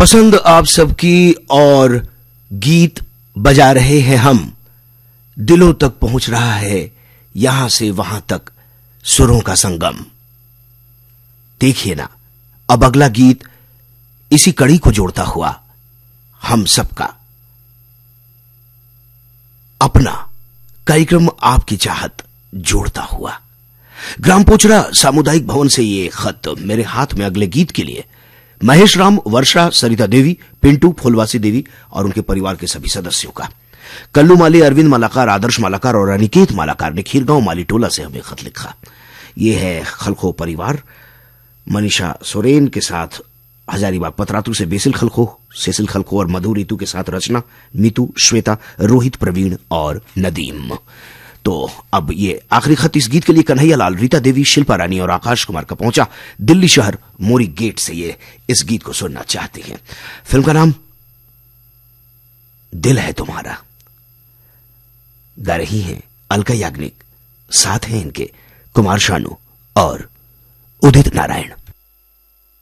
पसंद आप सबकी और गीत बजा रहे हैं हम। दिलों तक पहुंच रहा है यहां से वहां तक सुरों का संगम। देखिए ना, अब अगला गीत इसी कड़ी को जोड़ता हुआ हम सबका अपना कार्यक्रम आपकी चाहत जोड़ता हुआ। ग्राम पोचरा सामुदायिक भवन से ये खत मेरे हाथ में अगले गीत के लिए महेश राम, वर्षा, सरिता देवी, पिंटू, फुलवासी देवी और उनके परिवार के सभी सदस्यों का। कल्लू माली, अरविंद मालाकार, आदर्श मालाकार और अनिकेत मालाकार ने खीरगांव माली टोला से हमें खत लिखा। ये है खलखो परिवार, मनीषा सोरेन के साथ हजारीबाग पतरातू से बेसिल खलखो, सेसिल खलखो और मधु ऋतु के साथ रचना, मीतू, श्वेता, रोहित, प्रवीण और नदीम। तो अब ये आखिरी खत इस गीत के लिए कन्हैया लाल, रीता देवी, शिल्पा रानी और आकाश कुमार का पहुंचा। दिल्ली शहर मोरी गेट से ये इस गीत को सुनना चाहते हैं। फिल्म का नाम दिल है तुम्हारा। गा रही हैं अलका याग्निक, साथ हैं इनके कुमार शानू और उदित नारायण।